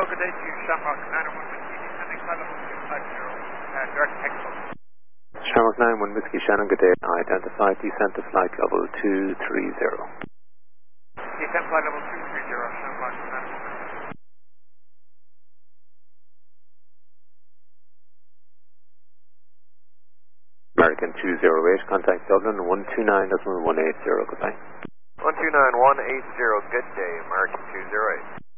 good day to you, Shamrock 901 Whiskey, descending flight level 250, direct Expo. Shamrock 91 Whiskey, Shannon, good day. Identify descent to flight level 230. Descent flight level 230, Shamrock 901. American 208, contact Dublin 129.180, goodbye. 129.180, good day, American 208.